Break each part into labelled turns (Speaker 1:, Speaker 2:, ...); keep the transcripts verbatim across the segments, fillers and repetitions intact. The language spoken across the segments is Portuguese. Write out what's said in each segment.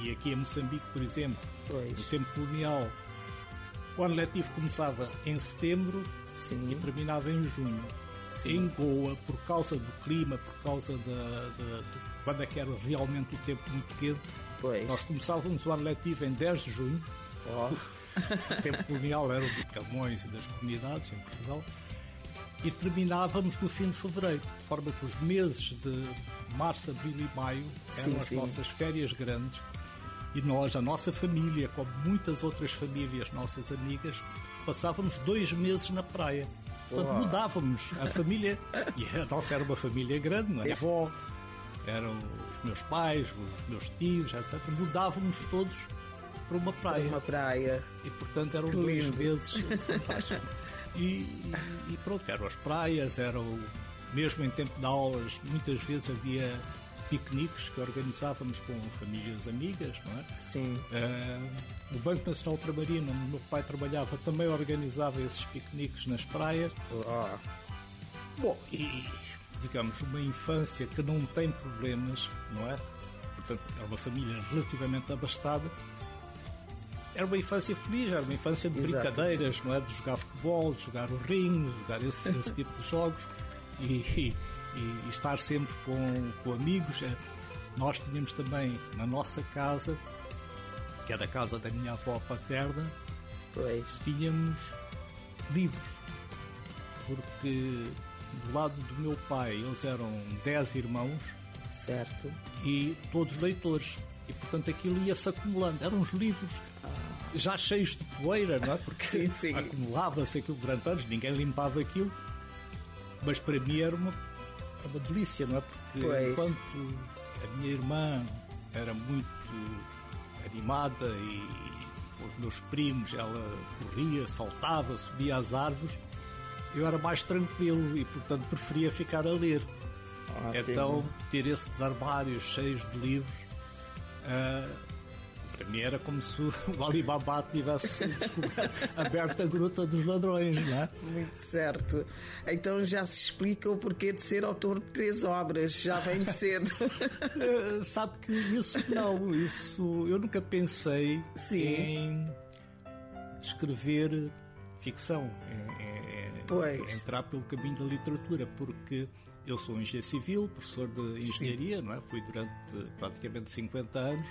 Speaker 1: E aqui em Moçambique, por exemplo,
Speaker 2: Pois.
Speaker 1: no tempo colonial, o ano letivo começava em setembro
Speaker 2: Sim.
Speaker 1: e terminava em junho.
Speaker 2: Sim.
Speaker 1: Em Goa, por causa do clima, por causa da, da, de quando é que era realmente o tempo muito quente,
Speaker 2: Pois.
Speaker 1: nós começávamos o ano letivo em dez de junho.
Speaker 2: Oh.
Speaker 1: O tempo colonial era o de Camões e das comunidades em Portugal. E terminávamos no fim de fevereiro, de forma que os meses de março, abril e maio eram
Speaker 2: Sim,
Speaker 1: as
Speaker 2: sim.
Speaker 1: nossas férias grandes. E nós, a nossa família, como muitas outras famílias, nossas amigas, passávamos dois meses na praia. Portanto,
Speaker 2: Uau.
Speaker 1: mudávamos. A família, e a nossa era uma família grande, não é? A avó, eram os meus pais, os meus tios, etcétera. Mudávamos todos para uma praia.
Speaker 2: Uma praia.
Speaker 1: E, portanto, eram
Speaker 2: Que
Speaker 1: dois
Speaker 2: lindo.
Speaker 1: meses fantásticos. E, e, e pronto, eram as praias, eram, mesmo em tempo de aulas, muitas vezes havia piqueniques que organizávamos com famílias amigas, não é?
Speaker 2: Sim.
Speaker 1: Uh, o Banco Nacional Ultramarino, onde o meu pai trabalhava, também organizava esses piqueniques nas praias.
Speaker 2: Oh.
Speaker 1: Bom, e digamos, uma infância que não tem problemas, não é? Portanto, é uma família relativamente abastada. Era uma infância feliz, era uma infância de
Speaker 2: Exato.
Speaker 1: brincadeiras, não é? De jogar futebol, de jogar o ringue, de jogar esse, esse tipo de jogos e, e, e estar sempre com, com amigos. Nós tínhamos também na nossa casa, que é da casa da minha avó paterna,
Speaker 2: Pois.
Speaker 1: tínhamos livros, porque do lado do meu pai eles eram dez irmãos
Speaker 2: Certo.
Speaker 1: e todos leitores, e portanto aquilo ia-se acumulando, eram uns livros já cheios de poeira, não é? Porque
Speaker 2: Sim, sim.
Speaker 1: acumulava-se aquilo durante anos, ninguém limpava aquilo, mas para mim era uma, era uma delícia, não é? Porque
Speaker 2: Pois.
Speaker 1: enquanto a minha irmã era muito animada e com os meus primos, ela corria, saltava, subia às árvores, eu era mais tranquilo e portanto preferia ficar a ler.
Speaker 2: Ótimo.
Speaker 1: Então ter esses armários cheios de livros, uh, para mim era como se o Alibaba tivesse aberto a gruta dos ladrões, não é?
Speaker 2: Muito certo. Então já se explica o porquê de ser autor de três obras, já vem de cedo.
Speaker 1: Uh, sabe que isso não, isso eu nunca pensei
Speaker 2: Sim.
Speaker 1: em escrever ficção, em, em,
Speaker 2: Pois.
Speaker 1: em entrar pelo caminho da literatura, porque eu sou engenheiro civil, professor de engenharia, não é? Fui durante praticamente cinquenta anos.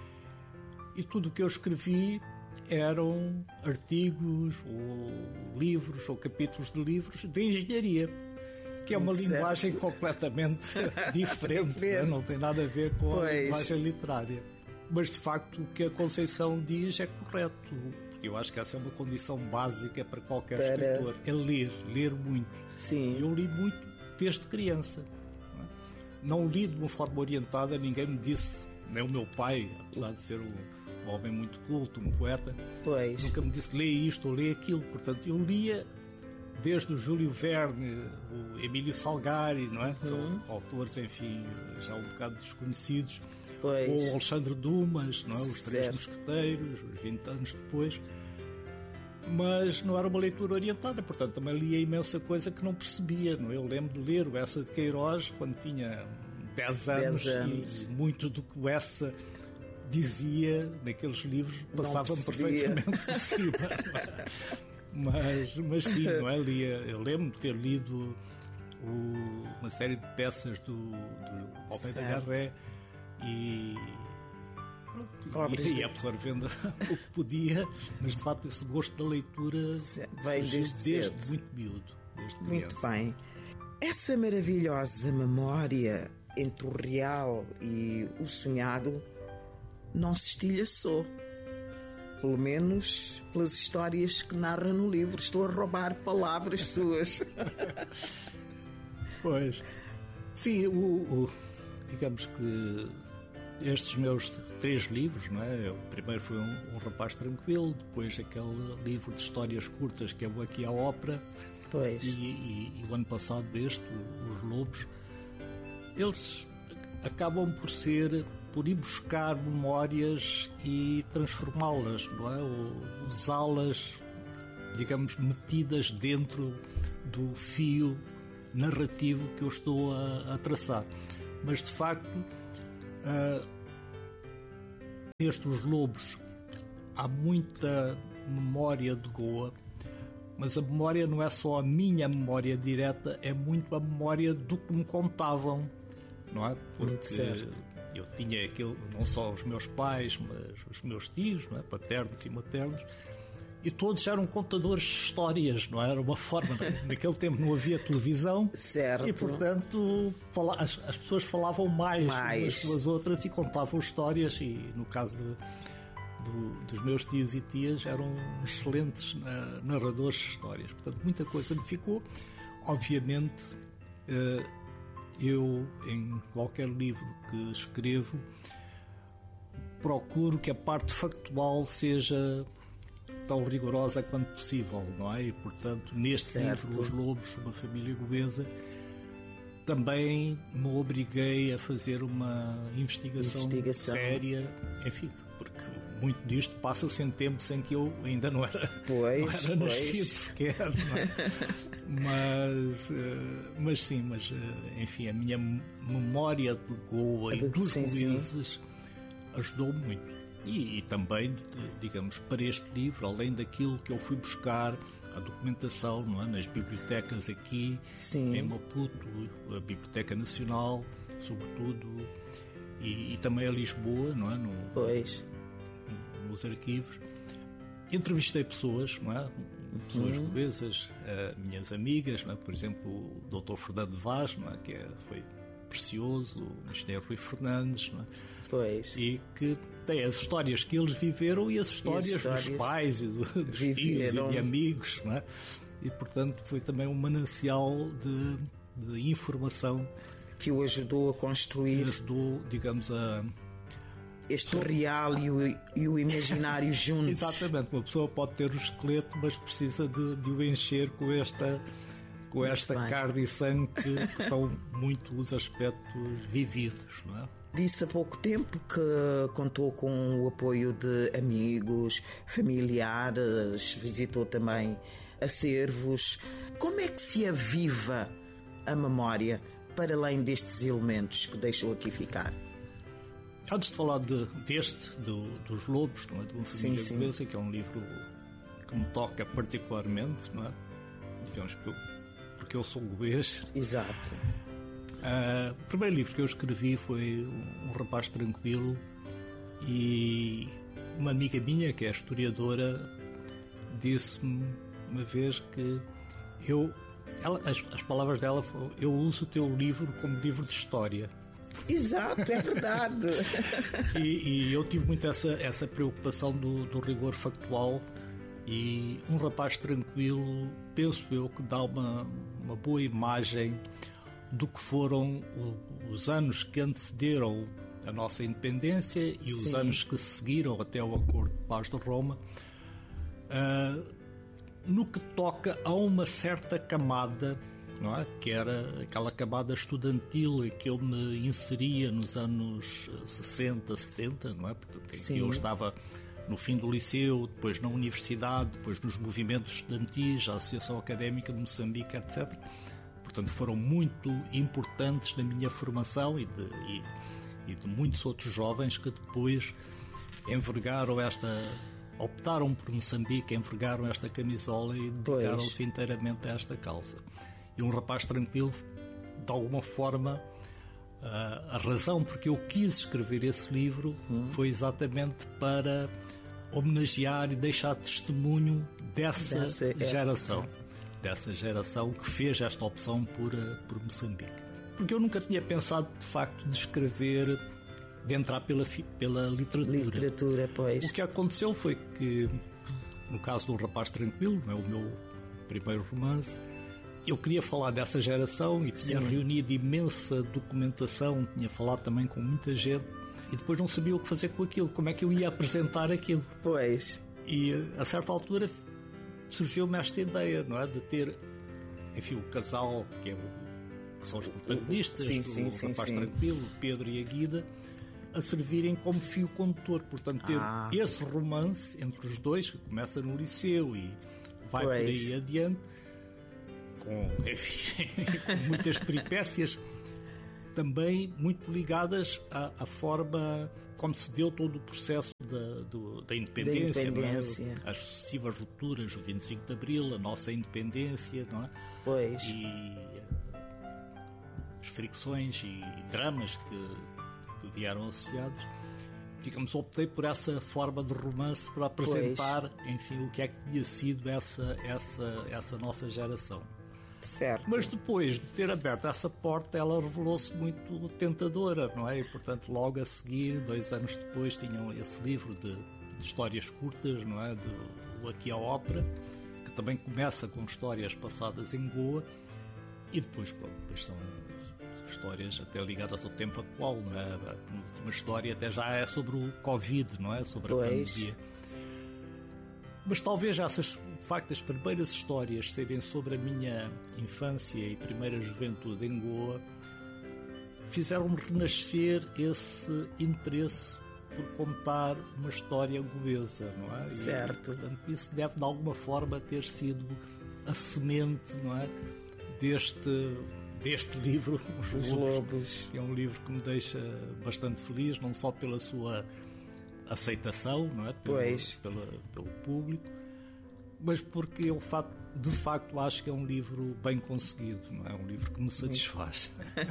Speaker 1: E tudo o que eu escrevi eram artigos, ou livros, ou capítulos de livros de engenharia, que é uma
Speaker 2: Certo.
Speaker 1: linguagem completamente diferente,
Speaker 2: Diferente.
Speaker 1: Não, é? Não tem nada a ver com
Speaker 2: Pois.
Speaker 1: a linguagem literária. Mas, de facto, o que a Conceição diz é correto, porque eu acho que essa é uma condição básica para qualquer
Speaker 2: Para-
Speaker 1: escritor, é ler, ler muito.
Speaker 2: Sim.
Speaker 1: Eu li muito desde criança. Não, é? Não li de uma forma orientada, ninguém me disse, nem o meu pai, apesar de ser um um homem muito culto, um poeta,
Speaker 2: Pois.
Speaker 1: nunca me disse lê isto ou lê aquilo. Portanto, eu lia desde o Júlio Verne, o Emílio Salgari, não é?
Speaker 2: Uhum.
Speaker 1: São autores, enfim, já um bocado desconhecidos.
Speaker 2: Pois.
Speaker 1: Ou Alexandre Dumas, não é? Os Três
Speaker 2: Certo.
Speaker 1: Mosqueteiros, os vinte anos depois. Mas não era uma leitura orientada, portanto também lia imensa coisa que não percebia. Não é? Eu lembro de ler o Essa de Queiroz quando tinha dez anos,
Speaker 2: dez anos.
Speaker 1: e muito do que o Essa dizia naqueles livros passava-me
Speaker 2: percebia.
Speaker 1: perfeitamente por cima. mas, mas sim, não é? Lia, eu lembro de ter lido o, uma série de peças do, do Homem da Garré e, pronto,
Speaker 2: Obras
Speaker 1: e,
Speaker 2: de-
Speaker 1: e absorvendo o que podia, mas de facto esse gosto da leitura
Speaker 2: Vem
Speaker 1: surgiu
Speaker 2: desde
Speaker 1: desde
Speaker 2: cedo.
Speaker 1: muito miúdo, desde
Speaker 2: Muito
Speaker 1: criança.
Speaker 2: bem. Essa maravilhosa memória entre o real e o sonhado não se estilhaçou. Pelo menos pelas histórias que narra no livro. Estou a roubar palavras suas.
Speaker 1: Pois. Sim, o, o- digamos que estes meus três livros, não é? O primeiro foi um, um Rapaz Tranquilo, depois aquele livro de histórias curtas que é o Aqui à Ópera,
Speaker 2: Pois.
Speaker 1: e, e- e o ano passado este, o- Os Lobos, eles acabam por ser, por ir buscar memórias e transformá-las, não é? Ou usá-las, digamos, metidas dentro do fio narrativo que eu estou a, a traçar. Mas, de facto, a Este Os Lobos, há muita memória de Goa, mas a memória não é só a minha memória direta, é muito a memória do que me contavam, não é? Porque eu tinha aquilo, não só os meus pais, mas os meus tios, não é? Paternos e maternos, e todos eram contadores de histórias, não é? Era uma forma, naquele tempo não havia televisão,
Speaker 2: certo.
Speaker 1: E portanto fala, as, as pessoas falavam mais, mais umas com as outras e contavam histórias, e no caso de, do, dos meus tios e tias eram excelentes uh, narradores de histórias, portanto muita coisa me ficou. Obviamente uh, eu, em qualquer livro que escrevo, procuro que a parte factual seja tão rigorosa quanto possível, não é? E, portanto, neste certo. livro, Os Lobos, uma família goesa, também me obriguei a fazer uma investigação, investigação. séria, enfim, porque muito disto passa-se em tempos em que eu ainda não era,
Speaker 2: pois,
Speaker 1: não era
Speaker 2: pois.
Speaker 1: nascido sequer, não é? mas, mas sim, mas enfim, a minha memória de Goa e dos goeses ajudou muito. E, e também, digamos, para este livro, além daquilo que eu fui buscar, a documentação, não é? Nas bibliotecas aqui, sim. em Maputo, a Biblioteca Nacional, sobretudo, e, e também a Lisboa, não é? No,
Speaker 2: pois.
Speaker 1: Nos arquivos. Entrevistei pessoas, não é? Pessoas uhum. goesas, uh, minhas amigas, não é? Por exemplo, o doutor Fernando Vaz, não é? Que é, foi precioso, o engenheiro Rui Fernandes, não é?
Speaker 2: Pois.
Speaker 1: E que tem as histórias que eles viveram e as histórias, e as histórias dos pais e do, dos filhos e de amigos, não é? E portanto foi também um manancial de, de informação
Speaker 2: que o ajudou a construir,
Speaker 1: que ajudou, digamos, a
Speaker 2: este real e o, e o imaginário juntos.
Speaker 1: Exatamente, uma pessoa pode ter o esqueleto, mas precisa de, de o encher com esta com esta carne e sangue que, que são muito os aspectos vividos, não é?
Speaker 2: Disse há pouco tempo que contou com o apoio de amigos, familiares, visitou também acervos. Como é que se aviva a memória para além destes elementos que deixou aqui ficar?
Speaker 1: Antes de falar de, deste, do, dos Lobos, não é? De uma família goesa, que é um livro que me toca particularmente, não é? Digamos que eu, porque eu sou goês.
Speaker 2: Exato.
Speaker 1: Uh, o primeiro livro que eu escrevi foi Um Rapaz Tranquilo, e uma amiga minha, que é historiadora, disse-me uma vez que eu, ela, as, as palavras dela foram: eu uso o teu livro como livro de história.
Speaker 2: Exato, é verdade.
Speaker 1: e, e eu tive muito essa, essa preocupação do, do rigor factual, e Um Rapaz Tranquilo, penso eu, que dá uma, uma boa imagem do que foram os anos que antecederam a nossa independência e os Sim. anos que seguiram até o Acordo de Paz de Roma, uh, no que toca a uma certa camada, não é? Que era aquela camada estudantil em que eu me inseria nos anos sessenta, setenta, não é? Portanto, em que eu estava no fim do liceu, depois na universidade, depois nos movimentos estudantis, a Associação Académica de Moçambique, etcétera. Portanto, foram muito importantes na minha formação e de, e, e de muitos outros jovens que depois envergaram esta, optaram por Moçambique, envergaram esta camisola e dedicaram-se inteiramente a esta causa. E Um Rapaz Tranquilo, de alguma forma, a razão porque eu quis escrever esse livro hum. foi exatamente para homenagear e deixar testemunho dessa, dessa geração. É. dessa geração que fez esta opção por, por Moçambique. Porque eu nunca tinha pensado, de facto, de escrever, de entrar pela, pela literatura.
Speaker 2: Literatura, pois.
Speaker 1: O que aconteceu foi que, no caso do Um Rapaz Tranquilo, é o meu primeiro romance, eu queria falar dessa geração e tinha Sim. reunido imensa documentação, tinha falado também com muita gente, e depois não sabia o que fazer com aquilo, como é que eu ia apresentar aquilo.
Speaker 2: Pois.
Speaker 1: E, a certa altura, surgiu-me esta ideia, não é? De ter, enfim, o casal que, é o, que são os protagonistas,
Speaker 2: sim,
Speaker 1: do
Speaker 2: sim,
Speaker 1: Um
Speaker 2: sim,
Speaker 1: Rapaz
Speaker 2: sim.
Speaker 1: Tranquilo, o Pedro e a Guida, a servirem como fio condutor. Portanto, ter
Speaker 2: ah.
Speaker 1: esse romance entre os dois, que começa no liceu e vai
Speaker 2: pois.
Speaker 1: por aí adiante, com, enfim, com muitas peripécias, também muito ligadas à, à forma como se deu todo o processo da, do, da independência,
Speaker 2: da independência.
Speaker 1: Não é? As sucessivas rupturas, o vinte e cinco de Abril, a nossa independência, não é?
Speaker 2: Pois.
Speaker 1: E as fricções e dramas que, que vieram associados. Digamos, optei por essa forma de romance para apresentar, pois. enfim, o que é que tinha sido essa, essa, essa nossa geração.
Speaker 2: Certo.
Speaker 1: Mas depois de ter aberto essa porta, ela revelou-se muito tentadora, não é? E, portanto, logo a seguir, dois anos depois, tinham esse livro de, de histórias curtas, não é? De O Aqui à Ópera, que também começa com histórias passadas em Goa, e depois, pronto, depois são histórias até ligadas ao tempo atual, não é? A última história até já é sobre o Covid, não é? Sobre a
Speaker 2: pois.
Speaker 1: pandemia. Mas talvez essas, de facto, as primeiras histórias serem sobre a minha infância e primeira juventude em Goa fizeram-me renascer esse interesse por contar uma história goesa, não é?
Speaker 2: Certo.
Speaker 1: E, portanto, isso deve de alguma forma ter sido a semente, não é? Deste, deste livro, Os,
Speaker 2: Os
Speaker 1: Lobos,
Speaker 2: Lobos,
Speaker 1: que é um livro que me deixa bastante feliz, não só pela sua aceitação, não é? Pelo,
Speaker 2: pois.
Speaker 1: Pela, pelo público, mas porque eu de facto acho que é um livro bem conseguido, não é? Um livro que me satisfaz.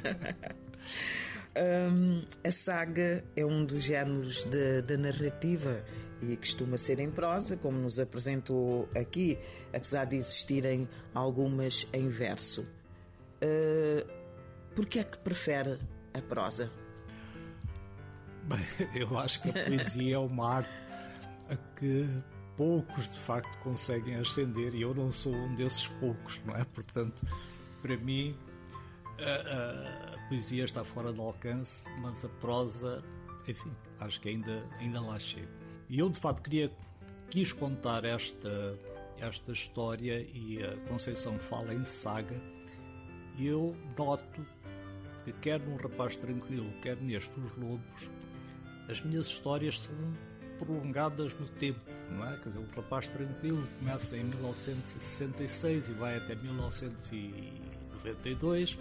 Speaker 2: um, a saga é um dos géneros da narrativa e costuma ser em prosa, como nos apresentou aqui, apesar de existirem algumas em verso. Uh, por que é que prefere a prosa?
Speaker 1: Bem, eu acho que a poesia é uma arte a que poucos de facto conseguem ascender, e eu não sou um desses poucos, não é? Portanto, para mim a, a, a poesia está fora de alcance, mas a prosa, enfim, acho que ainda, ainda lá chego. E eu de facto queria, quis contar esta, esta história, e a Conceição fala em saga, e eu noto que quer num Rapaz Tranquilo, quer neste Os Lobos, as minhas histórias são prolongadas no tempo, não é? Quer dizer, o Rapaz Tranquilo começa em mil novecentos e sessenta e seis e vai até mil novecentos e noventa e dois,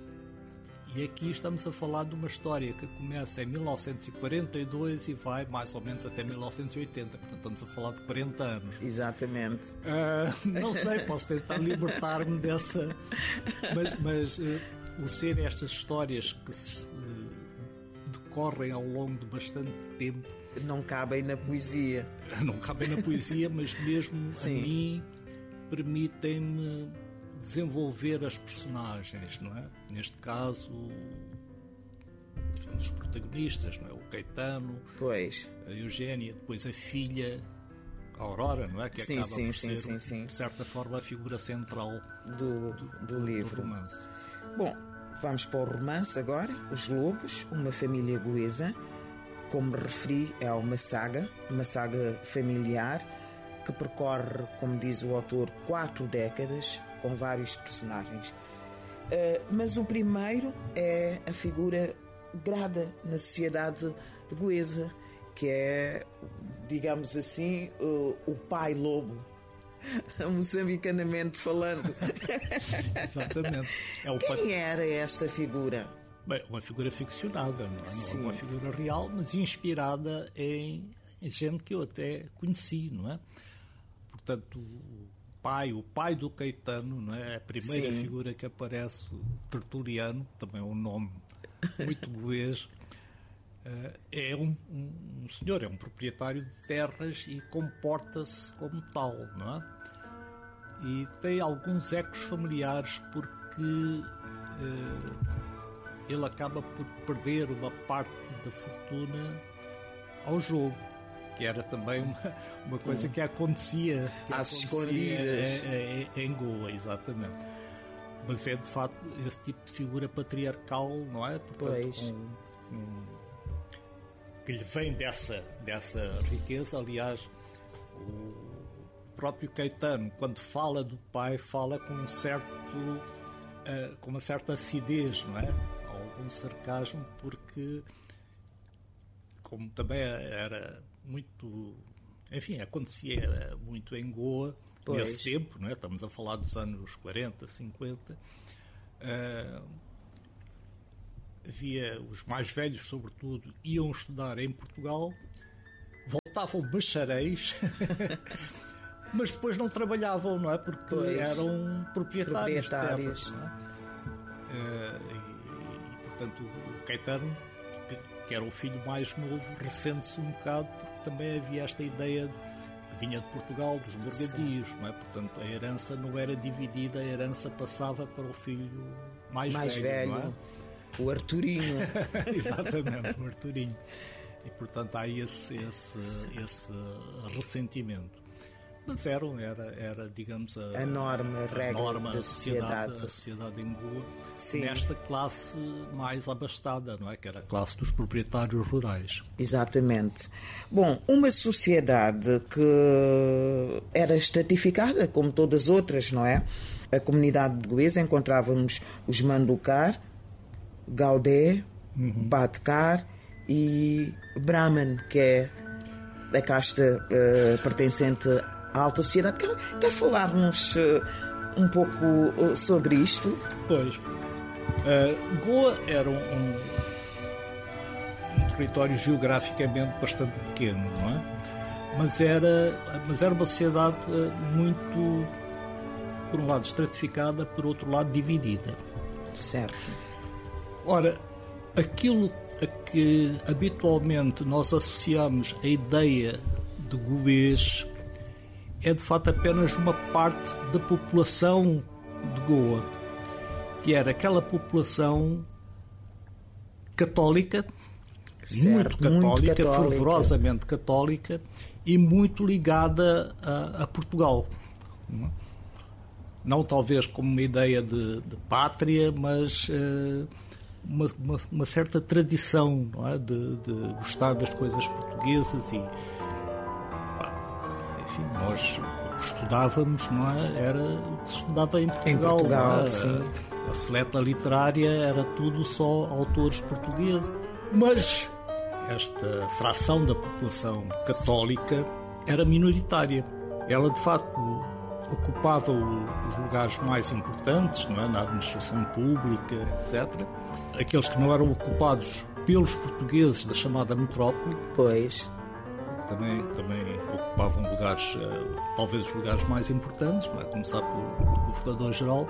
Speaker 1: e aqui estamos a falar de uma história que começa em mil novecentos e quarenta e dois e vai mais ou menos até mil novecentos e oitenta, portanto estamos a falar de quarenta anos.
Speaker 2: Exatamente.
Speaker 1: Uh, não sei, posso tentar libertar-me dessa, mas, mas uh, o ser estas histórias que se decorrem ao longo de bastante tempo
Speaker 2: não cabem na poesia.
Speaker 1: Não cabem na poesia, mas mesmo
Speaker 2: Sim.
Speaker 1: a mim permitem-me desenvolver as personagens, não é? Neste caso, digamos, os protagonistas, não é? O Caetano,
Speaker 2: pois.
Speaker 1: A Eugénia, depois a filha, a Aurora, não é? Que
Speaker 2: sim,
Speaker 1: acaba
Speaker 2: sim,
Speaker 1: por
Speaker 2: sim,
Speaker 1: ser,
Speaker 2: sim, sim.
Speaker 1: de certa forma, a figura central
Speaker 2: do, do, do livro.
Speaker 1: Do romance.
Speaker 2: Bom, vamos para o romance agora. Os Lobos, uma família goesa. Como me referi, é uma saga, uma saga familiar que percorre, como diz o autor, quatro décadas, com vários personagens. Uh, mas o primeiro é a figura grada na sociedade goesa, que é, digamos assim, uh, o pai lobo, moçambicanamente falando.
Speaker 1: Exatamente. É o
Speaker 2: Quem
Speaker 1: pat...
Speaker 2: era esta figura?
Speaker 1: Bem, uma figura ficcionada, não é? Não é uma figura real, mas inspirada em, em gente que eu até conheci, não é? Portanto, o pai, o pai do Caetano, não é? A primeira
Speaker 2: Sim.
Speaker 1: figura que aparece, o Tertuliano, também é um nome muito goês, é um, um, um senhor, é um proprietário de terras e comporta-se como tal, não é? E tem alguns ecos familiares porque uh, ele acaba por perder uma parte da fortuna ao jogo, que era também uma, uma coisa que acontecia, que
Speaker 2: às
Speaker 1: acontecia
Speaker 2: escondidas
Speaker 1: em, em, em Goa, exatamente. Mas é de facto esse tipo de figura patriarcal, não é? Portanto, com, com, que lhe vem dessa, dessa riqueza. Aliás, o próprio Caetano, quando fala do pai, fala com um certo, uh, com uma certa acidez, não é? Algum sarcasmo, porque como também era muito, enfim, acontecia muito em Goa pois. Nesse tempo, não é? Estamos a falar dos anos quarenta, cinquenta, uh, havia os mais velhos, sobretudo, iam estudar em Portugal, voltavam bacharéis, mas depois não trabalhavam, não é? Porque pois, eram proprietários, proprietários. de terras. Não é? Uh, e, e, portanto, o Caetano, que, que era o filho mais novo, ressente-se um bocado, porque também havia esta ideia que vinha de Portugal, dos morgadios, não é? Portanto, a herança não era dividida, a herança passava para o filho mais,
Speaker 2: mais
Speaker 1: velho,
Speaker 2: velho.
Speaker 1: Não é?
Speaker 2: O Arturinho.
Speaker 1: Exatamente, o Arturinho. E, portanto, há esse, esse, esse ressentimento. Mas era, era, era digamos, a,
Speaker 2: a norma, a regra
Speaker 1: norma,
Speaker 2: da
Speaker 1: a sociedade,
Speaker 2: sociedade.
Speaker 1: a sociedade em Goa,
Speaker 2: Sim.
Speaker 1: nesta classe mais abastada, não é? Que era a classe dos proprietários rurais.
Speaker 2: Exatamente. Bom, uma sociedade que era estratificada, como todas as outras, não é? A comunidade de goesa encontrávamos os Manducar, Gaudé, uhum. Bhatkar e Brahman, que é a casta uh, pertencente à alta sociedade. Quer, quer falar-nos uh, um pouco uh, sobre isto?
Speaker 1: Pois. Uh, Goa era um, um, um território geograficamente bastante pequeno, não é? Mas era, mas era uma sociedade uh, muito, por um lado, estratificada, por outro lado, dividida.
Speaker 2: Certo.
Speaker 1: Ora, aquilo a que habitualmente nós associamos a ideia de goês é de facto apenas uma parte da população de Goa, que era aquela população católica,
Speaker 2: certo,
Speaker 1: muito, católica,
Speaker 2: muito católica,
Speaker 1: fervorosamente católica e muito ligada a, a Portugal. Não, não talvez como uma ideia de, de pátria, mas uh, Uma, uma, uma certa tradição, não é? de, de gostar das coisas portuguesas e, enfim, nós estudávamos, não é? Era o que se estudava em Portugal,
Speaker 2: em Portugal
Speaker 1: não é?
Speaker 2: sim.
Speaker 1: A, a seleta literária era tudo só autores portugueses, mas esta fração da população católica era minoritária. Ela de facto ocupava o, os lugares mais importantes, não é? Na administração pública, etcétera. Aqueles que não eram ocupados pelos portugueses da chamada metrópole,
Speaker 2: pois,
Speaker 1: também, também ocupavam lugares, talvez os lugares mais importantes, não é? Começar pelo governador-geral.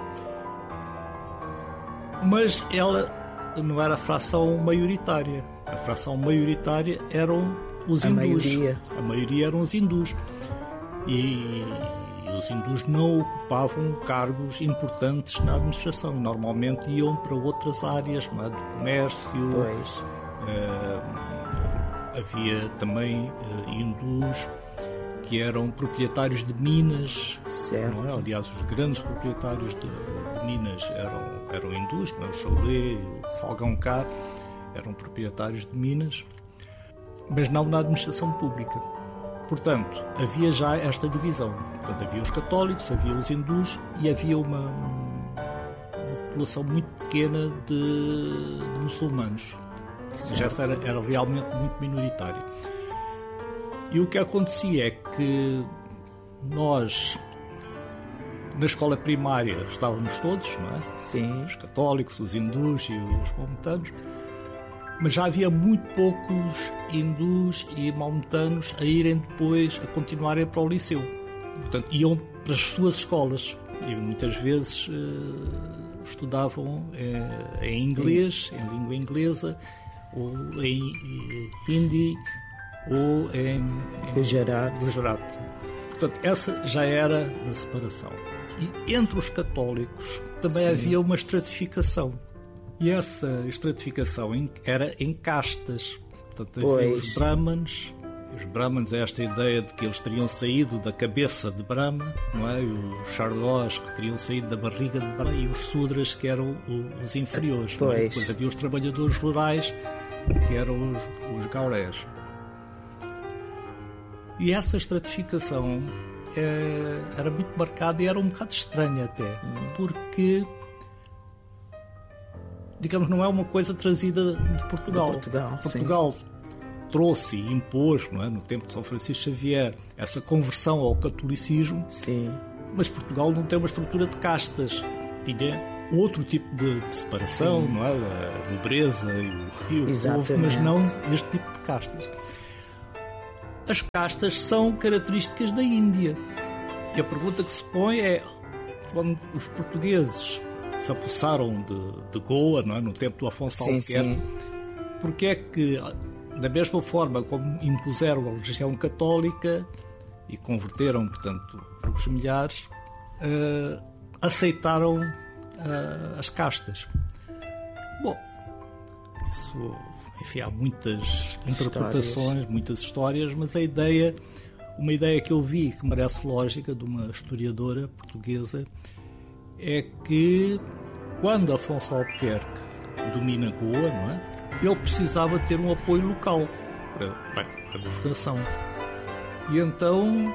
Speaker 1: Mas ela não era a fração maioritária. A fração maioritária eram os
Speaker 2: a
Speaker 1: hindus.
Speaker 2: Maioria.
Speaker 1: A maioria eram os hindus. E os hindus não ocupavam cargos importantes na administração, normalmente iam para outras áreas, não é? Do comércio.
Speaker 2: Pois.
Speaker 1: Uh, havia também uh, hindus que eram proprietários de minas,
Speaker 2: certo.
Speaker 1: Não é? Aliás, os grandes proprietários de, de minas eram, eram hindus, não é? O Cholé, o Salgaonkar eram proprietários de minas, mas não na administração pública. Portanto, havia já esta divisão. Portanto, havia os católicos, havia os hindus e havia uma, uma população muito pequena de, de muçulmanos. Já era, era realmente muito minoritária. E o que acontecia é que nós, na escola primária, estávamos todos, não é?
Speaker 2: Sim.
Speaker 1: Os católicos, os hindus e os maometanos. Mas já havia muito poucos hindus e maometanos a irem depois, a continuarem para o liceu. Portanto, iam para as suas escolas e muitas vezes uh, estudavam uh, em inglês, em língua inglesa, ou em hindi, ou em
Speaker 2: Gujarat.
Speaker 1: Gujarat. Portanto, essa já era a separação. E entre os católicos também Sim. havia uma estratificação. E essa estratificação era em castas. Portanto, havia
Speaker 2: pois.
Speaker 1: os brahmanes. Os brahmanes é esta ideia de que eles teriam saído da cabeça de Brahma, não é? Os chardós que teriam saído da barriga de Brahma e os sudras que eram os inferiores.
Speaker 2: Pois.
Speaker 1: É? Depois havia os trabalhadores rurais que eram os, os gaurés. E essa estratificação é, era muito marcada e era um bocado estranha até, porque, digamos, não é uma coisa trazida de Portugal.
Speaker 2: De Portugal,
Speaker 1: Portugal sim. trouxe e impôs, não é, no tempo de São Francisco Xavier, essa conversão ao catolicismo.
Speaker 2: Sim.
Speaker 1: Mas Portugal não tem uma estrutura de castas. Tinha outro tipo de, de separação, não é? A nobreza e o, e o povo, mas não este tipo de castas. As castas são características da Índia. E a pergunta que se põe é, quando os portugueses se apossaram de, de Goa, não é? No tempo do Afonso Albuquerque, porque é que, da mesma forma como impuseram a religião católica e converteram, portanto, os milhares, uh, aceitaram uh, as castas? Bom, isso, enfim, há muitas interpretações, histórias. muitas histórias, mas a ideia, uma ideia que eu vi que merece lógica de uma historiadora portuguesa é que quando Afonso Albuquerque domina Goa, não é? Ele precisava ter um apoio local para, para a governação. E então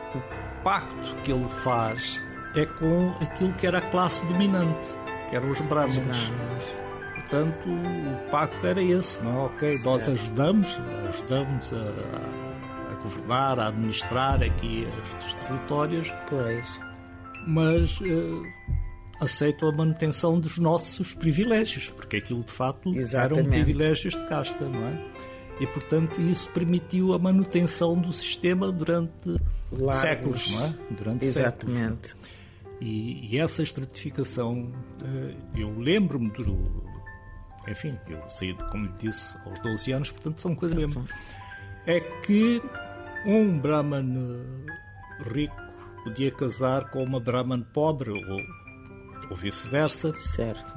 Speaker 1: o pacto que ele faz é com aquilo que era a classe dominante, que eram os brahmanes. Portanto, o pacto era esse, não é? Ok, certo. Nós ajudamos, ajudamos a, a governar, a administrar aqui estes territórios,
Speaker 2: pois.
Speaker 1: mas uh, aceitam a manutenção dos nossos privilégios, porque aquilo de facto
Speaker 2: Exatamente.
Speaker 1: eram privilégios de casta, não é? E portanto isso permitiu a manutenção do sistema durante Largos. séculos, não é? Durante
Speaker 2: Exatamente.
Speaker 1: séculos. E, e essa estratificação, uh, eu lembro-me do Enfim, eu saí, como lhe disse, aos doze anos, portanto são coisas mesmo. É que um Brahman rico podia casar com uma Brahman pobre, ou, ou vice-versa.
Speaker 2: Certo.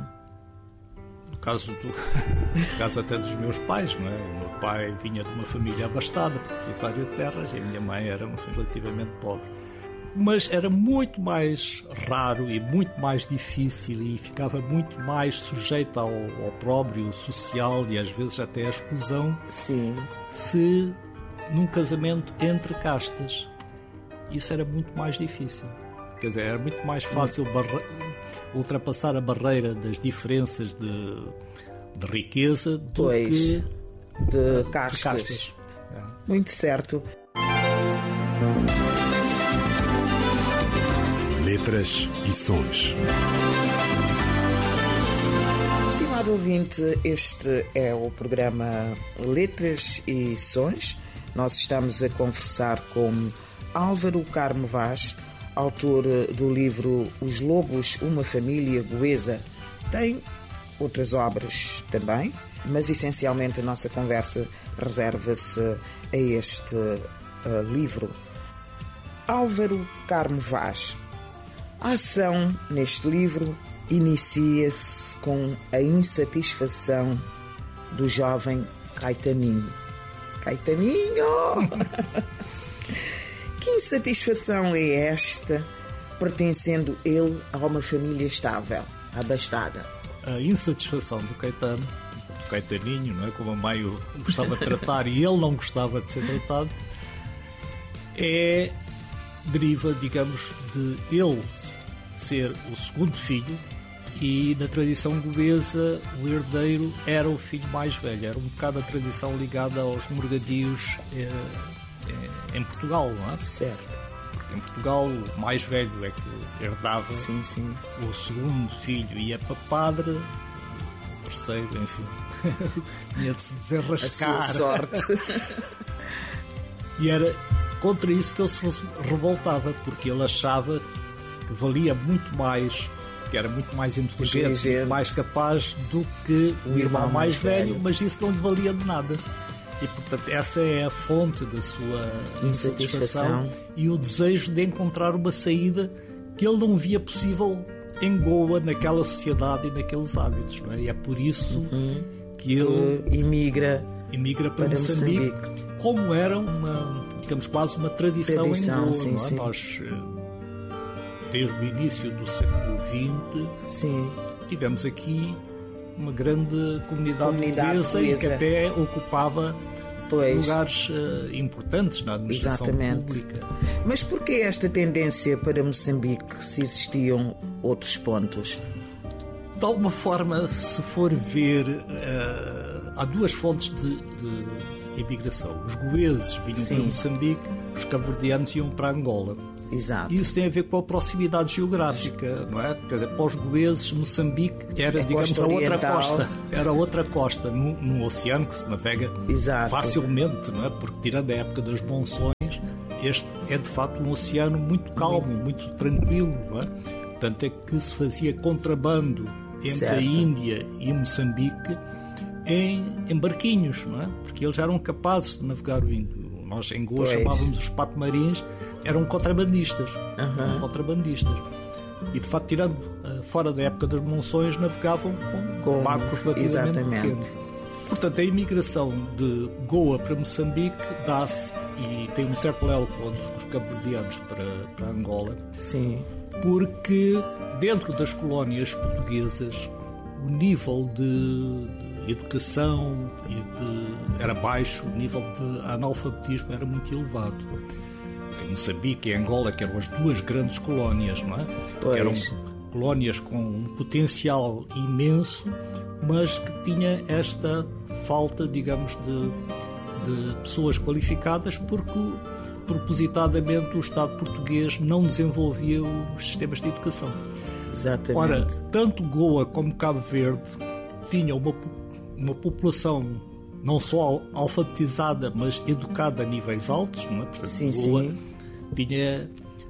Speaker 1: No caso, do, no caso até dos meus pais, não é? O meu pai vinha de uma família abastada, proprietário de terras, e a minha mãe era uma família relativamente pobre. Mas era muito mais raro e muito mais difícil e ficava muito mais sujeito ao opróbrio social e às vezes até à exclusão.
Speaker 2: Sim.
Speaker 1: Se num casamento entre castas. Isso era muito mais difícil. Quer dizer, era muito mais fácil barre... ultrapassar a barreira das diferenças de, de riqueza do
Speaker 2: pois,
Speaker 1: que
Speaker 2: de castas.
Speaker 1: De castas. É.
Speaker 2: Muito certo.
Speaker 3: Letras e sons.
Speaker 2: Estimado ouvinte, este é o programa Letras e Sons. Nós estamos a conversar com Álvaro Carmo Vaz, autor do livro Os Lobos, uma família goesa. Tem outras obras também, mas essencialmente a nossa conversa reserva-se a este uh, livro. Álvaro Carmo Vaz. A ação neste livro inicia-se com a insatisfação do jovem Caetaninho. Caetaninho! Que insatisfação é esta, pertencendo ele a uma família estável, abastada?
Speaker 1: A insatisfação do Caetano, do Caetaninho, não é? Como a mãe o gostava de tratar e ele não gostava de ser tratado, é... deriva, digamos, de ele ser o segundo filho e, na tradição goesa, o herdeiro era o filho mais velho. Era um bocado a tradição ligada aos morgadios eh, eh, em Portugal, não é?
Speaker 2: Certo.
Speaker 1: Porque em Portugal o mais velho é que herdava,
Speaker 2: sim, sim.
Speaker 1: O segundo filho ia para padre, o terceiro, enfim, tinha de se desenrascar.
Speaker 2: A sua sorte.
Speaker 1: E era contra isso que ele se revoltava, porque ele achava que valia muito mais, que era muito mais inteligente, inteligente. mais capaz do que o, o irmão, irmão mais velho, velho, mas isso não lhe valia de nada. E, portanto, essa é a fonte da sua insatisfação e o desejo de encontrar uma saída que ele não via possível em Goa, naquela sociedade e naqueles hábitos, não é? E é por isso
Speaker 2: uhum.
Speaker 1: que ele
Speaker 2: que emigra,
Speaker 1: emigra para, para Moçambique, Moçambique, como era uma... digamos, quase uma tradição, tradição em Goa, sim, não é? Sim. Nós, desde o início do século vinte,
Speaker 2: sim.
Speaker 1: tivemos aqui uma grande comunidade,
Speaker 2: comunidade
Speaker 1: goesa que até ocupava
Speaker 2: pois.
Speaker 1: lugares uh, importantes na administração
Speaker 2: Exatamente.
Speaker 1: pública.
Speaker 2: Mas porquê esta tendência para Moçambique, se existiam outros pontos?
Speaker 1: De alguma forma, se for ver, uh, há duas fontes de... de imigração. Os goeses vinham Sim. para Moçambique, os cabo-verdianos iam para Angola.
Speaker 2: Exato.
Speaker 1: E isso tem a ver com a proximidade geográfica, não é? Quer dizer, para os goeses, Moçambique era,
Speaker 2: é
Speaker 1: digamos, a outra
Speaker 2: oriental.
Speaker 1: costa. Era outra costa, num, num oceano que se navega
Speaker 2: Exato.
Speaker 1: facilmente, não é? Porque, tirando a época das monções, este é de facto um oceano muito calmo, muito tranquilo, não é? Tanto é que se fazia contrabando entre
Speaker 2: Certo.
Speaker 1: a Índia e Moçambique em, em barquinhos, não é? Porque eles eram capazes de navegar o Índio. Nós em Goa
Speaker 2: Pois.
Speaker 1: chamávamos os patmarins, eram contrabandistas.
Speaker 2: Aham.
Speaker 1: Eram contrabandistas. E de facto, tirando uh, fora da época das monções, navegavam com,
Speaker 2: Com-
Speaker 1: barcos relativamente
Speaker 2: exatamente.
Speaker 1: pequenos. Portanto, a imigração de Goa para Moçambique dá-se, e tem um certo paralelo com os cabo-verdianos para, para Angola,
Speaker 2: Sim.
Speaker 1: porque dentro das colónias portuguesas o nível de, de educação e de, era baixo, o nível de analfabetismo era muito elevado. Em Moçambique e Angola, que eram as duas grandes colónias, não é?
Speaker 2: Pois.
Speaker 1: Eram colónias com um potencial imenso, mas que tinha esta falta, digamos, de, de pessoas qualificadas, porque propositadamente o Estado português não desenvolvia os sistemas de educação.
Speaker 2: Exatamente.
Speaker 1: Ora, tanto Goa como Cabo Verde tinham uma, uma população não só alfabetizada, mas educada a níveis altos, não é? Portanto,
Speaker 2: Sim,
Speaker 1: Goa
Speaker 2: sim.
Speaker 1: tinha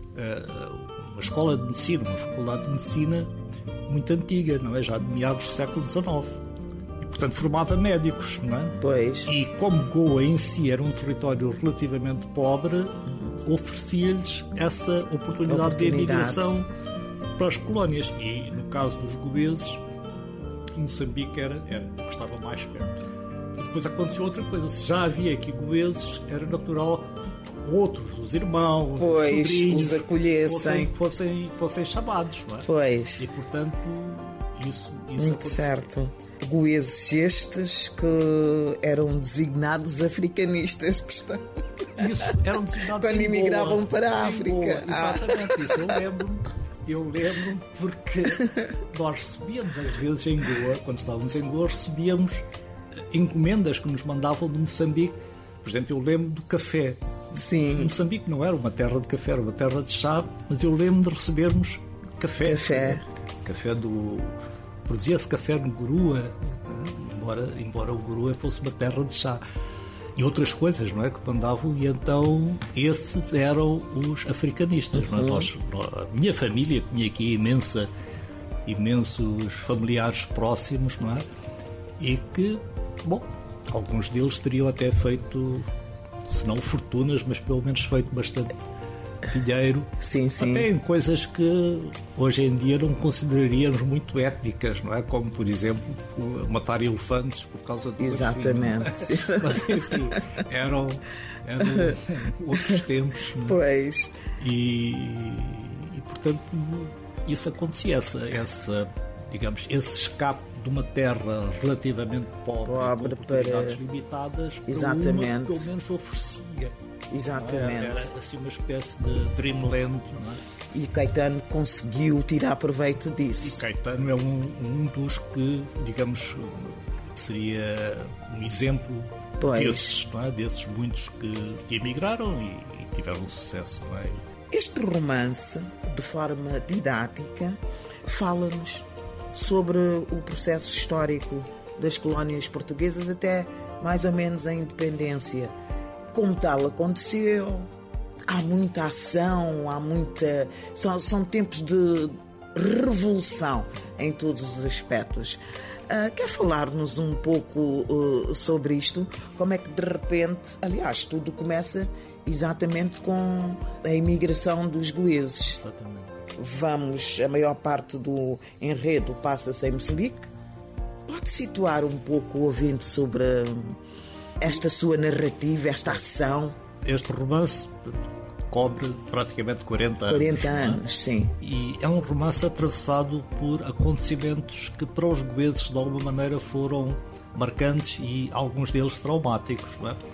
Speaker 1: uh, uma escola de medicina, uma faculdade de medicina muito antiga, não é? Já de meados do século dezenove. E, portanto, formava médicos, não é?
Speaker 2: Pois.
Speaker 1: E como Goa em si era um território relativamente pobre, oferecia-lhes essa oportunidade, de
Speaker 2: Oportunidade.
Speaker 1: imigração para as colónias. E no caso dos goeses, Moçambique era, era estava mais perto. E depois aconteceu outra coisa. Se já havia aqui goeses, era natural que outros, os irmãos,
Speaker 2: Pois,
Speaker 1: os sobrinhos,
Speaker 2: os acolhessem.
Speaker 1: fossem, fossem, fossem chamados, não é?
Speaker 2: Pois.
Speaker 1: E, portanto, isso, isso
Speaker 2: Muito
Speaker 1: aconteceu.
Speaker 2: certo. Goeses estes que eram designados africanistas que estão...
Speaker 1: Isso, eram designados
Speaker 2: Quando
Speaker 1: em
Speaker 2: imigravam
Speaker 1: Goa,
Speaker 2: para a
Speaker 1: em
Speaker 2: África.
Speaker 1: Goa.
Speaker 2: Ah.
Speaker 1: Exatamente isso. Eu lembro-me, eu lembro-me porque nós recebíamos às vezes em Goa, quando estávamos em Goa, recebíamos encomendas que nos mandavam de Moçambique. Por exemplo, eu lembro do café.
Speaker 2: Sim.
Speaker 1: Moçambique não era uma terra de café, era uma terra de chá, mas eu lembro de recebermos café.
Speaker 2: Café.
Speaker 1: Café do... Produzia-se café no Gurua, embora, embora o Gurua fosse uma terra de chá. E outras coisas, não é? Que mandavam, e então esses eram os africanistas. Não é? Nós, a minha família tinha aqui imensa, imensos familiares próximos, não é? E que, bom, alguns deles teriam até feito, se não fortunas, mas pelo menos feito bastante dinheiro,
Speaker 2: Sim, sim.
Speaker 1: até em coisas que hoje em dia não consideraríamos muito étnicas, não é? Como, por exemplo, matar elefantes por causa do
Speaker 2: Exatamente.
Speaker 1: marfim. Mas, enfim, eram, eram outros tempos, não é?
Speaker 2: Pois.
Speaker 1: E, e, portanto, isso acontecia, essa, essa, digamos, esse escape de uma terra relativamente pobre,
Speaker 2: Pobre
Speaker 1: com oportunidades
Speaker 2: para-
Speaker 1: limitadas, para
Speaker 2: Exatamente.
Speaker 1: uma que pelo menos oferecia.
Speaker 2: Exatamente.
Speaker 1: Era assim uma espécie de dreamland, não é?
Speaker 2: E Caetano conseguiu tirar proveito
Speaker 1: E
Speaker 2: disso.
Speaker 1: Caetano é um, um dos que, digamos, seria um exemplo
Speaker 2: Pois.
Speaker 1: desses, não é? Desses muitos que, que emigraram e, e tiveram sucesso, não é?
Speaker 2: Este romance, de forma didática, fala-nos sobre o processo histórico das colónias portuguesas até mais ou menos a independência. Como tal aconteceu, há muita ação, há muita... São, são tempos de revolução em todos os aspectos. Uh, quer falar-nos um pouco uh, sobre isto? Como é que de repente... Aliás, tudo começa exatamente com a imigração dos goeses.
Speaker 1: Exatamente.
Speaker 2: Vamos, a maior parte do enredo passa-se em Moçambique. Pode situar um pouco o ouvinte sobre esta sua narrativa, esta ação?
Speaker 1: Este romance cobre praticamente quarenta anos.
Speaker 2: quarenta
Speaker 1: não é?
Speaker 2: anos, sim.
Speaker 1: E é um romance atravessado por acontecimentos que para os goeses de alguma maneira foram marcantes e alguns deles traumáticos, não é?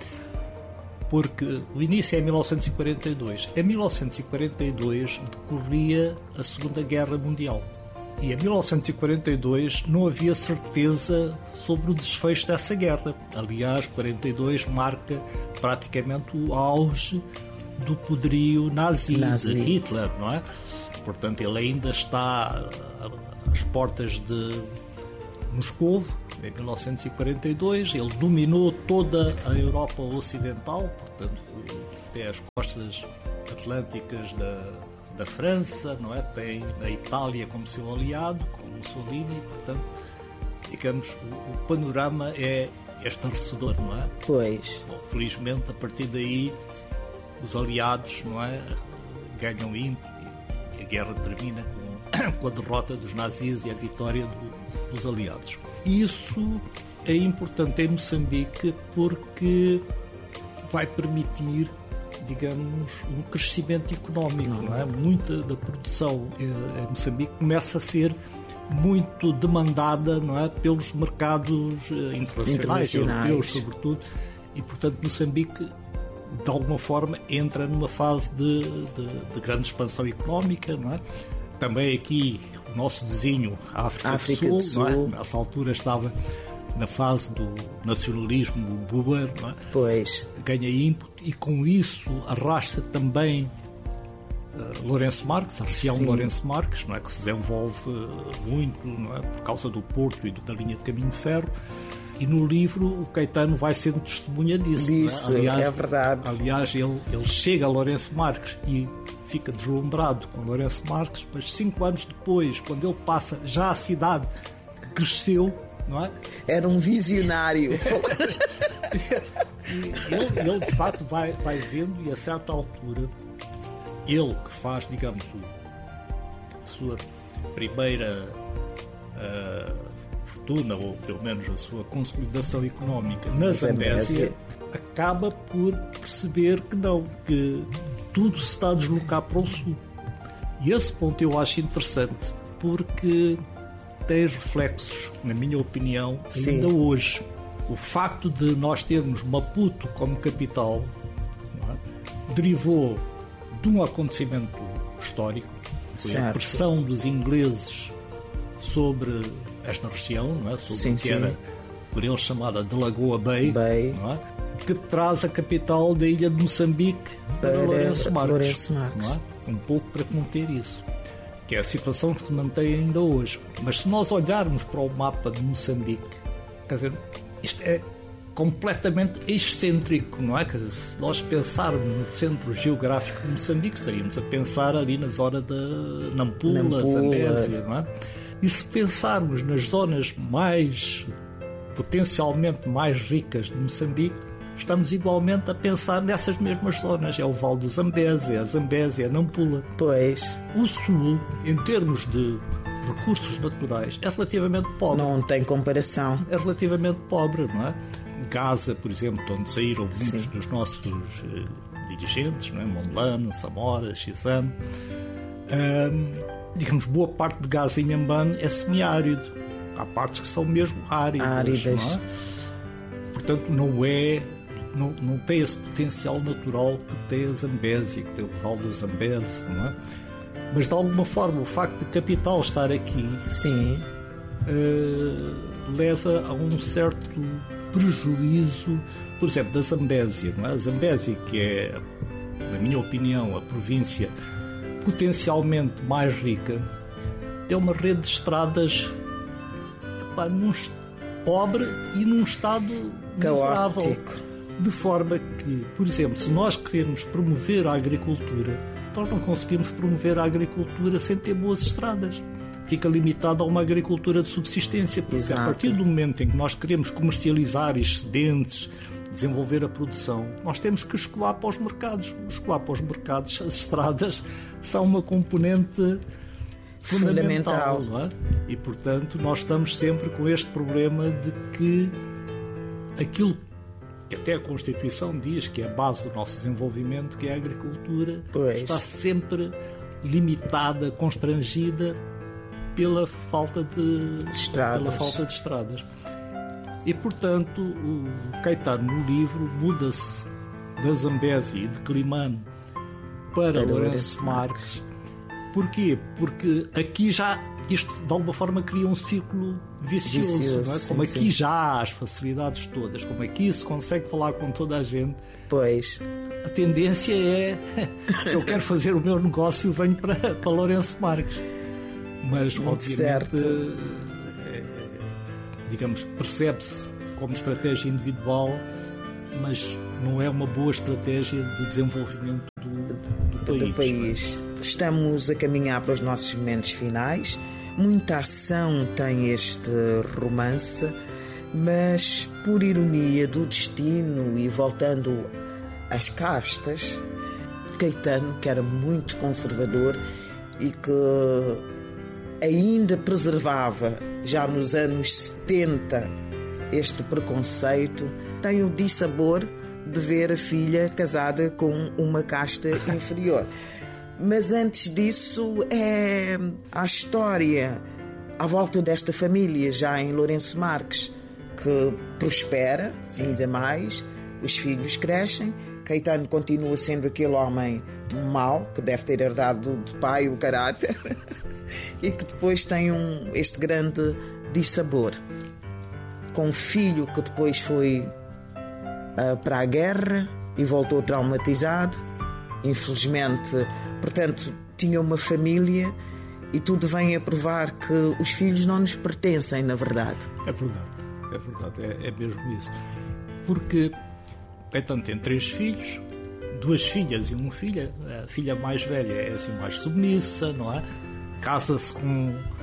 Speaker 1: Porque o início é em mil novecentos e quarenta e dois. Em mil novecentos e quarenta e dois decorria a Segunda Guerra Mundial. E em mil novecentos e quarenta e dois não havia certeza sobre o desfecho dessa guerra. Aliás, quarenta e dois marca praticamente o auge do poderio nazi,
Speaker 2: nazi.
Speaker 1: de Hitler, não é? Portanto, ele ainda está às portas de Moscovo, em mil novecentos e quarenta e dois. Ele dominou toda a Europa Ocidental, portanto, até as costas atlânticas da, da França, não é? Tem a Itália como seu aliado, com Mussolini, portanto, digamos, o, o panorama é estarrecedor, não é?
Speaker 2: Pois.
Speaker 1: Bom, felizmente, a partir daí, os aliados, não é, ganham ímpeto e a guerra termina com, com a derrota dos nazis e a vitória do, dos aliados. Isso é importante em Moçambique porque vai permitir, digamos, um crescimento económico, não é? Muita da produção em Moçambique começa a ser muito demandada, não é, pelos mercados internacionais,
Speaker 2: internacionais,
Speaker 1: europeus sobretudo, e portanto Moçambique de alguma forma entra numa fase de, de, de grande expansão económica, não é? Também aqui o nosso vizinho, a África,
Speaker 2: África
Speaker 1: do
Speaker 2: do
Speaker 1: Sul,
Speaker 2: Sul.
Speaker 1: Não é? Nessa altura estava na fase do nacionalismo búlgaro, não é?
Speaker 2: Pois.
Speaker 1: Ganha ímpeto e com isso arrasta também Uh, Lourenço Marques, a região de Lourenço Marques, não é, que se desenvolve uh, muito, não é, por causa do Porto e do, da linha de caminho de ferro, e no livro o Caetano vai sendo testemunha disso.
Speaker 2: Disso,
Speaker 1: não é? Aliás,
Speaker 2: é verdade.
Speaker 1: Aliás, ele, ele chega a Lourenço Marques e fica deslumbrado com Lourenço Marques, mas cinco anos depois, quando ele passa, já a cidade cresceu, não é?
Speaker 2: Era um visionário.
Speaker 1: E ele, ele de facto vai, vai vendo, e a certa altura ele que faz, digamos, a sua primeira uh, fortuna, ou pelo menos a sua consolidação económica na Zambésia, acaba por perceber que não, que tudo se está a deslocar para o sul. E esse ponto eu acho interessante, porque tem reflexos, na minha opinião, ainda
Speaker 2: Sim.
Speaker 1: hoje. O facto de nós termos Maputo como capital, não é, derivou de um acontecimento histórico, foi
Speaker 2: certo.
Speaker 1: a pressão dos ingleses sobre esta região, não é? Sobre
Speaker 2: sim,
Speaker 1: o que
Speaker 2: sim.
Speaker 1: era por eles chamada de Lagoa Bay,
Speaker 2: Bay.
Speaker 1: Não é? Que traz a capital da ilha de Moçambique para, para Lourenço Marques,
Speaker 2: Lourenço Marques.
Speaker 1: Não é? Um pouco para conter isso, que é a situação que se mantém ainda hoje. Mas se nós olharmos para o mapa de Moçambique, quer dizer, isto é completamente excêntrico, não é? Quer dizer, se nós pensarmos no centro geográfico de Moçambique, estaríamos a pensar ali na zona da Nampula,
Speaker 2: Nampula.
Speaker 1: Zambésia, não é? E se pensarmos nas zonas mais, potencialmente mais ricas de Moçambique, estamos igualmente a pensar nessas mesmas zonas. É o Vale do Zambésia, a Zambésia, a Nampula.
Speaker 2: Pois.
Speaker 1: O Sul, em termos de recursos naturais, é relativamente pobre.
Speaker 2: Não tem comparação.
Speaker 1: É relativamente pobre, não é? Gaza, por exemplo, onde saíram muitos
Speaker 2: Sim.
Speaker 1: dos nossos uh, dirigentes, não é? Mondlane, Samora, Chissano. Um, digamos, boa parte de Gaza e Inhambane é semiárido. Há partes que são mesmo áridas.
Speaker 2: Áridas.
Speaker 1: Não é? Portanto, não é... Não, não tem esse potencial natural que tem a Zambésia, que tem o Vale do Zambésia, não é? Mas, de alguma forma, o facto de a capital estar aqui
Speaker 2: Sim.
Speaker 1: uh, leva a um certo prejuízo, por exemplo, da Zambésia, não é? A Zambésia, que é, na minha opinião, a província potencialmente mais rica, tem uma rede de estradas, epá, num, pobre e num estado miserável.
Speaker 2: Caótico.
Speaker 1: De forma que, por exemplo, se nós queremos promover a agricultura, nós não conseguimos promover a agricultura sem ter boas estradas. Fica limitado a uma agricultura de subsistência, porque
Speaker 2: Exato.
Speaker 1: a partir do momento em que nós queremos comercializar excedentes, desenvolver a produção, nós temos que escoar para os mercados. Escoar para os mercados, as estradas são uma componente fundamental,
Speaker 2: Fundamental.
Speaker 1: não é? E, portanto, nós estamos sempre com este problema de que aquilo que até a Constituição diz que é a base do nosso desenvolvimento, que é a agricultura,
Speaker 2: Pois.
Speaker 1: está sempre limitada, constrangida pela falta de
Speaker 2: Estradas.
Speaker 1: pela falta de estradas. E, portanto, o Caetano no livro muda-se da Zambésia e de Climane para,
Speaker 2: Para
Speaker 1: Lourenço
Speaker 2: Lourenço
Speaker 1: Marques. Porquê? Porque aqui já isto de alguma forma cria um ciclo vicioso,
Speaker 2: vicioso
Speaker 1: não é? Como
Speaker 2: sim,
Speaker 1: aqui
Speaker 2: sim.
Speaker 1: já há as facilidades todas, como aqui se consegue falar com toda a gente,
Speaker 2: Pois,
Speaker 1: a tendência é, se eu quero fazer o meu negócio, venho para, para Lourenço Marques. Mas,
Speaker 2: muito
Speaker 1: obviamente,
Speaker 2: certo.
Speaker 1: é, digamos, percebe-se como estratégia individual, mas não é uma boa estratégia de desenvolvimento do, do país.
Speaker 2: do país. Estamos a caminhar para os nossos momentos finais. Muita ação tem este romance, mas por ironia do destino e voltando às castas, Caetano, que era muito conservador e que ainda preservava, já nos anos setenta, este preconceito, tem o dissabor de ver a filha casada com uma casta inferior. Mas antes disso é a história à volta desta família, já em Lourenço Marques, que prospera ainda mais, os filhos crescem, Caetano continua sendo aquele homem mau, que deve ter herdado do pai o caráter, e que depois tem um, este grande dissabor. Com um filho que depois foi uh, para a guerra e voltou traumatizado, infelizmente, portanto, tinha uma família, e tudo vem a provar que os filhos não nos pertencem, na verdade.
Speaker 1: É verdade, é verdade, é, é mesmo isso. Porque Caetano tem três filhos, duas filhas e uma filha. A filha mais velha é assim mais submissa, não é? Casa-se com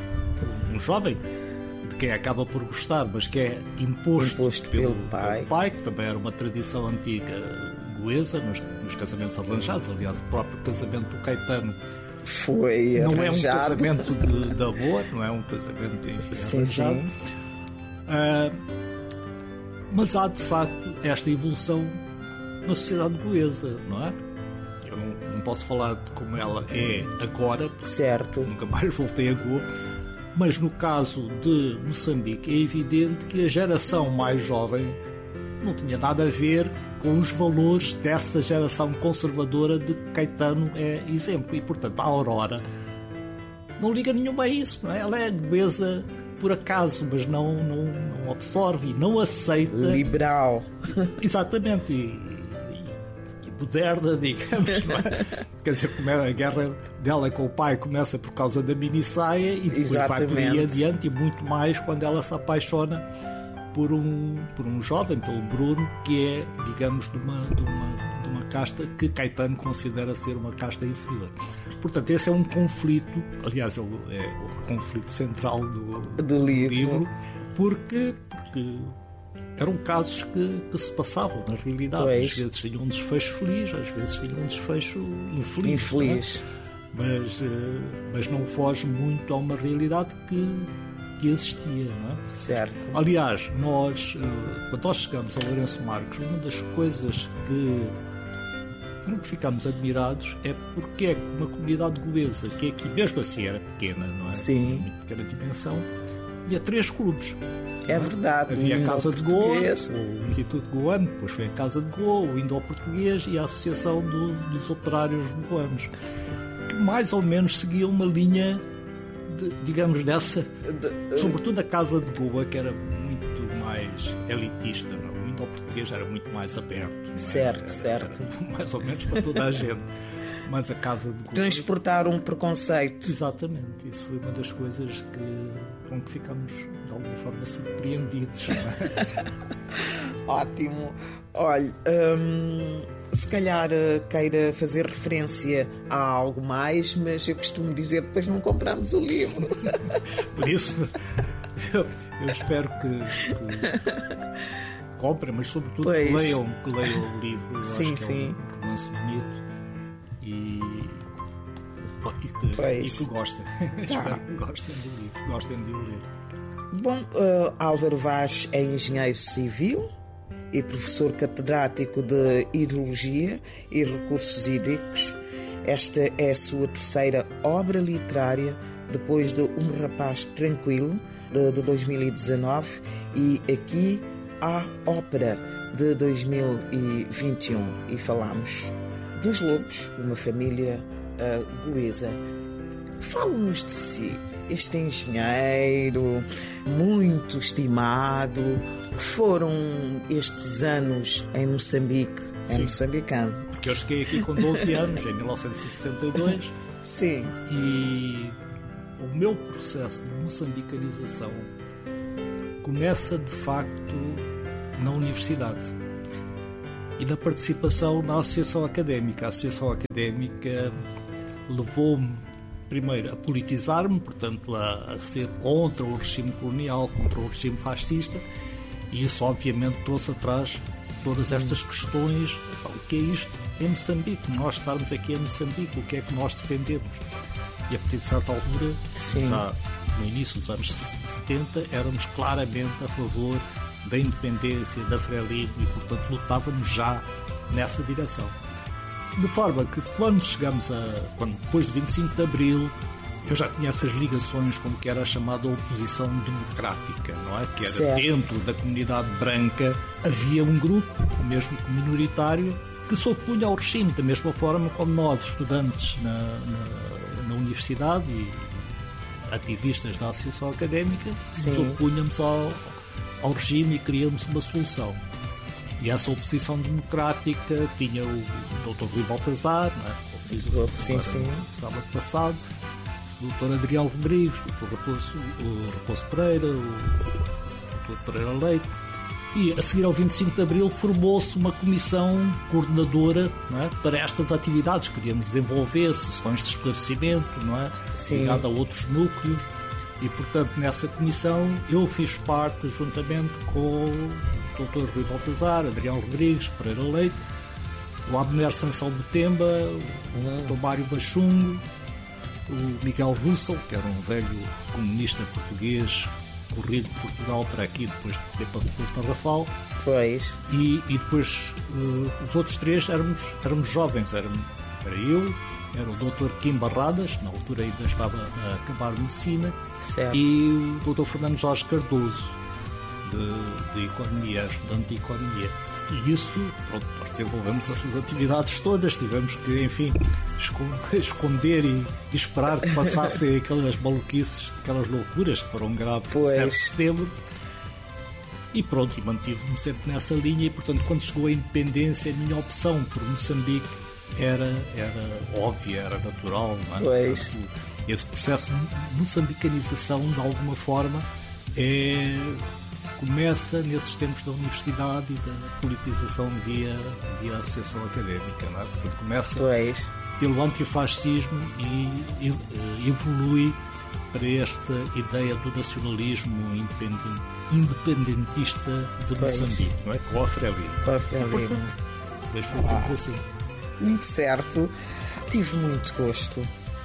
Speaker 1: um jovem de quem acaba por gostar, mas que é imposto,
Speaker 2: Imposto
Speaker 1: pelo,
Speaker 2: pelo pai.
Speaker 1: pelo pai, que também era uma tradição antiga goesa, nos, nos casamentos arranjados. Aliás, o próprio casamento do Caetano
Speaker 2: Foi
Speaker 1: não
Speaker 2: arranjado.
Speaker 1: é um casamento de, de amor, não é um casamento, enfim,
Speaker 2: Sim,
Speaker 1: arranjado.
Speaker 2: sim.
Speaker 1: Ah, mas há de facto esta evolução na sociedade goesa, não é? Eu não, não posso falar de como ela é agora, porque
Speaker 2: Certo.
Speaker 1: nunca mais voltei a Goa, mas no caso de Moçambique é evidente que a geração mais jovem não tinha nada a ver com os valores dessa geração conservadora de que Caetano é exemplo. E, portanto, a Aurora não liga nenhuma a isso, não é? Ela é goesa por acaso, mas não, não, não absorve, não aceita.
Speaker 2: Liberal.
Speaker 1: Exatamente. E, e, e moderna, digamos, não é? Quer dizer, como é a guerra dela com o pai começa por causa da minissaia e depois
Speaker 2: Exatamente.
Speaker 1: vai por aí adiante, e muito mais quando ela se apaixona por um, por um jovem, pelo Bruno, que é, digamos, de uma, de uma, de uma casta que Caetano considera ser uma casta inferior. Portanto, esse é um conflito, aliás, é o, é o conflito central do,
Speaker 2: Do
Speaker 1: do
Speaker 2: livro.
Speaker 1: livro, porque, porque eram casos que, que se passavam na realidade.
Speaker 2: Pois.
Speaker 1: Às vezes tinham um desfecho feliz, às vezes tinham um desfecho infeliz.
Speaker 2: Infeliz.
Speaker 1: Não é? Mas, eh, mas não foge muito a uma realidade que, que existia, não é?
Speaker 2: Certo.
Speaker 1: Aliás, nós, eh, quando nós chegamos a Lourenço Marques, uma das coisas que, com que ficamos admirados é porque é uma comunidade goesa, que aqui mesmo assim era pequena, não é?
Speaker 2: Sim.
Speaker 1: De pequena dimensão, e a três clubes.
Speaker 2: É verdade.
Speaker 1: Havia a
Speaker 2: o
Speaker 1: Casa de Goa,
Speaker 2: português.
Speaker 1: o Instituto Goano, depois foi a Casa de Goa, o Indo-Português e a Associação do, dos Operários Goanos, que mais ou menos seguia uma linha, de, digamos, dessa, sobretudo a Casa de Goa, que era muito mais elitista, não? O Indo-Português era muito mais aberto. não é?
Speaker 2: Certo,
Speaker 1: Era-
Speaker 2: certo.
Speaker 1: era mais ou menos para toda a gente. Mas a Casa de Goa...
Speaker 2: Transportar um preconceito.
Speaker 1: Exatamente, isso foi uma das coisas que, com que ficamos de alguma forma surpreendidos. Não é?
Speaker 2: Ótimo. Olha, hum, se calhar eh, queira fazer referência a algo mais, mas eu costumo dizer que depois não compramos o livro.
Speaker 1: Por isso, eu, eu espero que, que comprem, mas sobretudo
Speaker 2: Pois.
Speaker 1: que leiam, que leiam o livro. Eu
Speaker 2: Sim,
Speaker 1: acho que
Speaker 2: sim.
Speaker 1: é um romance bonito e, e, que,
Speaker 2: Pois.
Speaker 1: e que gostem. Espero que gostem do livro, gostem de o ler.
Speaker 2: Bom, eh, Álvaro Vaz é engenheiro civil e professor catedrático de Hidrologia e Recursos Hídricos. Esta é a sua terceira obra literária, depois de Um Rapaz Tranquilo, de, de dois mil e dezanove, e aqui a Ópera, de dois mil e vinte e um. E falamos dos Lobos, uma família uh, goesa. Fale-nos de si. este engenheiro muito estimado, que foram estes anos em Moçambique, em
Speaker 1: Sim.
Speaker 2: moçambicano.
Speaker 1: Porque eu cheguei aqui com doze anos, em mil novecentos e sessenta e dois.
Speaker 2: Sim.
Speaker 1: E o meu processo de moçambicanização começa, de facto, na universidade e na participação na associação académica. A associação académica levou-me, primeiro, a politizar-me, portanto, a, a ser contra o regime colonial, contra o regime fascista, e isso, obviamente, trouxe atrás todas estas questões. O que é isto em Moçambique? Nós estarmos aqui em Moçambique, o que é que nós defendemos? E a partir de certa altura,
Speaker 2: Sim.
Speaker 1: já no início dos anos setenta, éramos claramente a favor da independência, da Frelimo, e portanto lutávamos já nessa direção. De forma que quando chegamos a... Quando, depois de vinte e cinco de Abril, eu já tinha essas ligações com o que era a chamada oposição democrática, não é? Que era
Speaker 2: certo.
Speaker 1: Dentro da comunidade branca havia um grupo, mesmo que minoritário, que se opunha ao regime, da mesma forma como nós, estudantes na, na, na universidade e ativistas da associação académica,
Speaker 2: Sim.
Speaker 1: nos opunhamos ao, ao regime e queríamos uma solução. E essa oposição democrática tinha o doutor Rui Baltazar, não é? Falecido
Speaker 2: Sim, sim.
Speaker 1: sábado passado, o doutor Adriel Rodrigues, o doutor Raposo, o Raposo Pereira, o doutor Pereira Leite. E a seguir ao vinte e cinco de Abril formou-se uma comissão coordenadora, não é, para estas atividades. Queríamos desenvolver sessões de esclarecimento, não é?
Speaker 2: Sim.
Speaker 1: Ligado a outros núcleos. E, portanto, nessa comissão eu fiz parte, juntamente com o doutor Rui Baltazar, Adriel Rodrigues, Pereira Leite, o Abner Sansão Botemba, o doutor Mário Bachungo, o Miguel Russell, que era um velho comunista português corrido de Portugal para aqui depois de ter passado por Tarrafal.
Speaker 2: Pois.
Speaker 1: E, e depois uh, os outros três éramos, éramos jovens. Éramos, era eu, era o doutor Kim Barradas, na altura ainda estava a acabar medicina,
Speaker 2: Certo.
Speaker 1: e o doutor Fernando Jorge Cardoso, de, de Economia, estudante de Economia. E isso, pronto, nós desenvolvemos essas atividades todas, tivemos que, enfim, esconder e, e esperar que passassem aquelas maluquices, aquelas loucuras que foram graves no sete de setembro. E pronto, e mantive-me sempre nessa linha, e portanto, quando chegou a independência, a minha opção por Moçambique era, era óbvia, era natural, não é?
Speaker 2: Pois.
Speaker 1: Portanto, esse processo de moçambicanização, de alguma forma, é... começa nesses tempos da universidade e da politização via, via associação académica, não é? Portanto, começa
Speaker 2: Pois.
Speaker 1: pelo antifascismo e, e evolui para esta ideia do nacionalismo independent, independentista de
Speaker 2: Pois.
Speaker 1: Moçambique, não é? Com a Frelimo.
Speaker 2: Com a Frelimo.
Speaker 1: Mas foi sempre assim.
Speaker 2: Muito certo. Tive muito gosto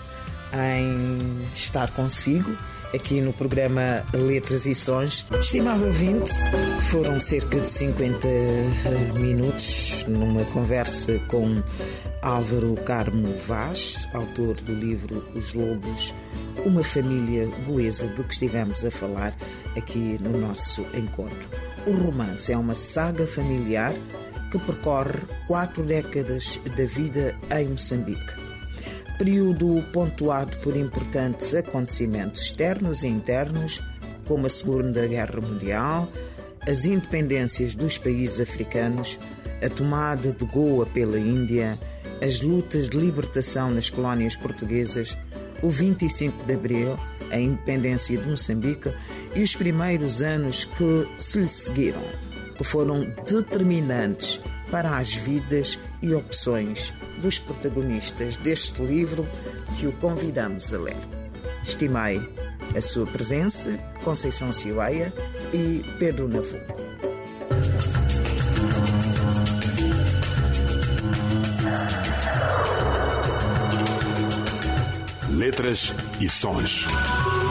Speaker 2: em estar consigo aqui no programa Letras e Sons. Estimado ouvinte, foram cerca de cinquenta minutos numa conversa com Álvaro Carmo Vaz, autor do livro Os Lobos, uma família goesa, do que estivemos a falar aqui no nosso encontro. O romance é uma saga familiar que percorre quatro décadas da vida em Moçambique. Período pontuado por importantes acontecimentos externos e internos, como a Segunda Guerra Mundial, as independências dos países africanos, a tomada de Goa pela Índia, as lutas de libertação nas colónias portuguesas, o vinte e cinco de Abril, a independência de Moçambique e os primeiros anos que se lhe seguiram, que foram determinantes para as vidas e opções dos protagonistas deste livro que o convidamos a ler. Estimai a sua presença, Conceição Cioaia e Pedro Navuco.
Speaker 3: Letras e Sons.